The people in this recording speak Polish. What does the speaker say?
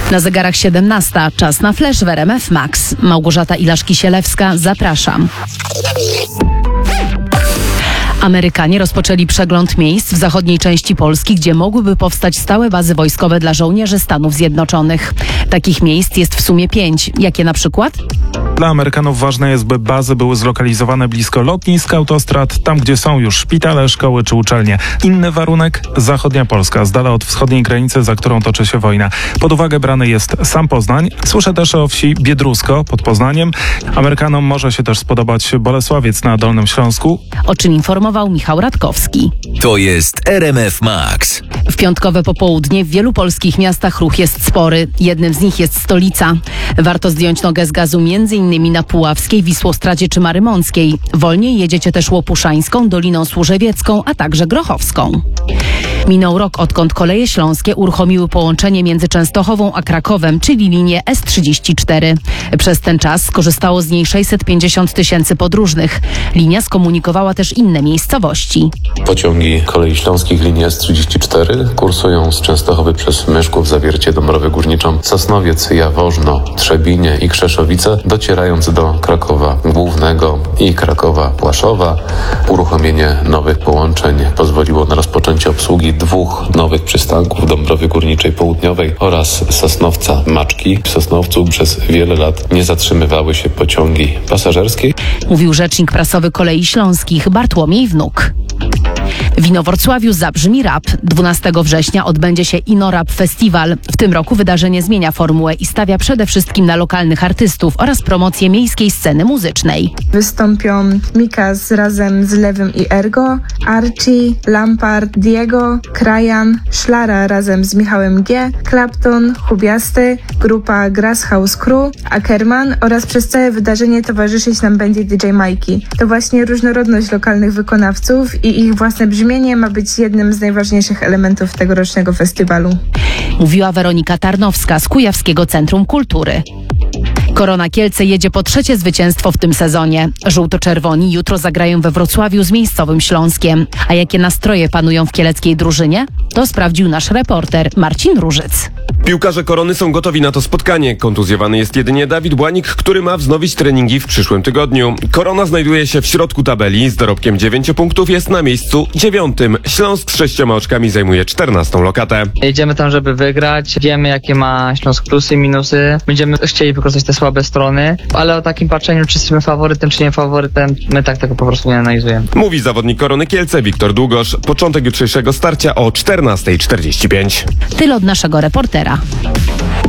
Na zegarach 17. Czas na flash w RMF Max. Małgorzata Ilaszki-Sielewska, zapraszam. Amerykanie rozpoczęli przegląd miejsc w zachodniej części Polski, gdzie mogłyby powstać stałe bazy wojskowe dla żołnierzy Stanów Zjednoczonych. Takich miejsc jest w sumie 5. Jakie na przykład? Dla Amerykanów ważne jest, by bazy były zlokalizowane blisko lotnisk, autostrad, tam gdzie są już szpitale, szkoły czy uczelnie. Inny warunek – zachodnia Polska, z dala od wschodniej granicy, za którą toczy się wojna. Pod uwagę brany jest sam Poznań. Słyszę też o wsi Biedrusko pod Poznaniem. Amerykanom może się też spodobać Bolesławiec na Dolnym Śląsku. O czym informował Michał Radkowski. To jest RMF Max. W piątkowe popołudnie w wielu polskich miastach ruch jest spory. Jednym z nich jest stolica. Warto zdjąć nogę z gazu m.in. na Puławskiej, Wisłostradzie czy Marymąckiej. Wolniej jedziecie też Łopuszańską, Doliną Służewiecką, a także Grochowską. Minął rok, odkąd Koleje Śląskie uruchomiły połączenie między Częstochową a Krakowem, czyli linię S34. Przez ten czas skorzystało z niej 650 000 podróżnych. Linia skomunikowała też inne miejscowości. Pociągi Kolei Śląskich linii S34 kursują z Częstochowy przez Myszków, Zawiercie, Dąbrowę Górniczą, Sosnowiec, Jaworzno, Trzebinie i Krzeszowice, docierając do Krakowa Głównego i Krakowa Płaszowa. Uruchomienie nowych połączeń pozwoliło na rozpoczęcie obsługi 2 nowych przystanków Dąbrowy Górniczej Południowej oraz Sosnowca Maczki. W Sosnowcu przez wiele lat nie zatrzymywały się pociągi pasażerskie. Mówił rzecznik prasowy Kolei Śląskich Bartłomiej Wnuk. W Inowrocławiu zabrzmi rap. 12 września odbędzie się InnoRap Festiwal. W tym roku wydarzenie zmienia formułę i stawia przede wszystkim na lokalnych artystów oraz promocję miejskiej sceny muzycznej. Wystąpią Mikas razem z Lewym i Ergo, Archie, Lampard, Diego, Krajan, Szlara razem z Michałem G, Clapton, Hubiasty, grupa Grasshouse Crew, Ackerman oraz przez całe wydarzenie towarzyszyć nam będzie DJ Mikey. To właśnie różnorodność lokalnych wykonawców i ich własne brzmienie ma być jednym z najważniejszych elementów tegorocznego festiwalu. Mówiła Weronika Tarnowska z Kujawskiego Centrum Kultury. Korona Kielce jedzie po 3. zwycięstwo w tym sezonie. Żółto-czerwoni jutro zagrają we Wrocławiu z miejscowym Śląskiem. A jakie nastroje panują w kieleckiej drużynie? To sprawdził nasz reporter Marcin Różyc. Piłkarze Korony są gotowi na to spotkanie. Kontuzjowany jest jedynie Dawid Błanik, który ma wznowić treningi w przyszłym tygodniu. Korona znajduje się w środku tabeli. Z dorobkiem 9 punktów jest na miejscu 9. Śląsk z 6 oczkami zajmuje 14. lokatę. Jedziemy tam, żeby wygrać. Wiemy, jakie ma Śląsk plusy i minusy. Będziemy chcieli wykorzystać te słabe strony, ale o takim patrzeniu, czy jesteśmy faworytem, czy nie faworytem, my tak tego po prostu nie analizujemy. Mówi zawodnik Korony Kielce Wiktor Długosz. Początek jutrzejszego starcia o 14:45. Tyle od naszego reportera.